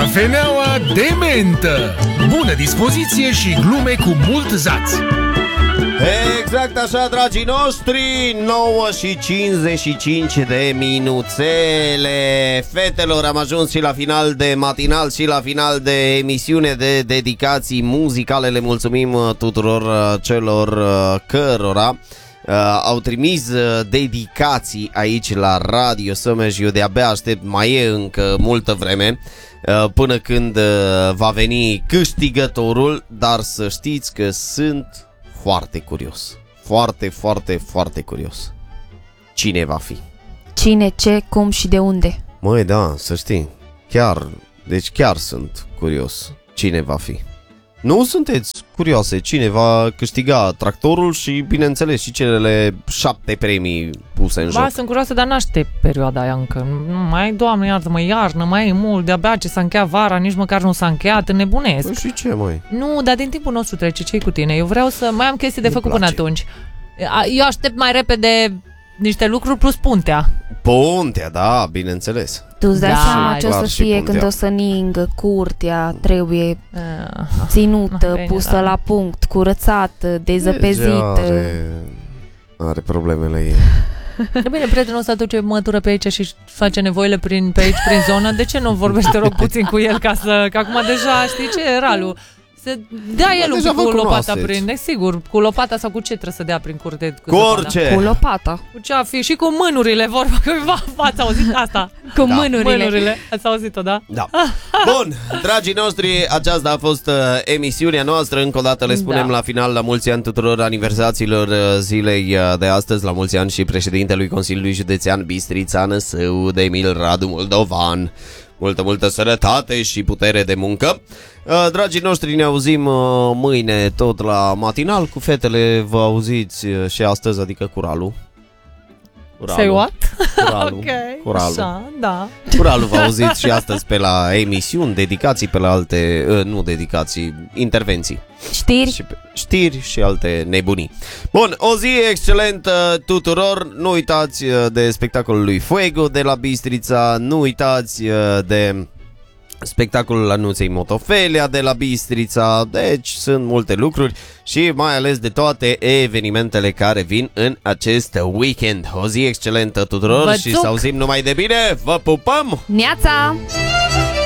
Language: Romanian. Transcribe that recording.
Cafeneaua de mentă. Bună dispoziție și glume cu mult zaț. Exact așa, dragii noștri, 9 și 55 de minuțele. Fetelor, am ajuns și la final de matinal și la final de emisiune de dedicații muzicale. Le mulțumim tuturor celor cărora au trimis dedicații aici la Radio Sămeș. Eu de-abia aștept, mai e încă multă vreme până când va veni câștigătorul, dar să știți că sunt foarte curios. Foarte, foarte, foarte curios. Cine va fi? Cine, ce, cum și de unde? Măi, da, să știi. Chiar sunt curios. Cine va fi? Nu sunteți curioase cine va câștiga tractorul și, bineînțeles, și celele 7 premii puse în joc? Sunt curioasă, dar n-aștept perioada aia încă. Nu mai, Doamne, iartă-mă, iarnă, mai e mult, de-abia ce s-a încheiat vara, nici măcar nu s-a încheiat, înnebunesc. Păi și ce, măi? Nu, dar din timpul nostru trece, ce-i cu tine? Eu vreau să mai am chestii de făcut până atunci. Eu aștept mai repede niște lucruri plus puntea. Puntea, da, bineînțeles. Tu îți dai seama ce o să fie puntea. când o să ningă, curtea trebuie ținută, pusă la punct, curățată, dezăpezită. Are problemele ei. Bine, prietenul ăsta duce mătură pe aici și face nevoile pe aici, prin zonă. De ce nu vorbești, te rog, puțin cu el că acum deja știi ce e ralul? Să dea el un pic cu lopata prin, sigur, cu lopata sau cu ce trebuie să dea prin curte? Cu orice. Cu lopata. Cu ce a fi și cu mânurile, vorba că ați auzit asta? Cu mânurile. Ați auzit-o, da? Da. Bun, dragii noștri, aceasta a fost emisiunea noastră. Încă o dată le spunem la final, la mulți ani tuturor aniversațiilor zilei de astăzi, la mulți ani și președintelui Consiliului Județean Bistrița Năsău, Emil Radu Moldovan. Multă sănătate și putere de muncă. Dragii noștri, ne auzim mâine tot la matinal. Cu fetele vă auziți și astăzi, adică cu Ralu. Say what? Cu Ralu. Așa, da. Cu Ralu vă auziți și astăzi pe la emisiuni, dedicații pe la alte, nu dedicații, intervenții. Știri și alte nebunii. Bun, o zi excelentă tuturor. Nu uitați de spectacolul lui Fuego de la Bistrița. Nu uitați de spectacolul Anuței Motofelia de la Bistrița. Deci sunt multe lucruri și mai ales de toate evenimentele care vin în acest weekend. O zi excelentă tuturor și să auzim numai de bine. Vă pupăm! Neața!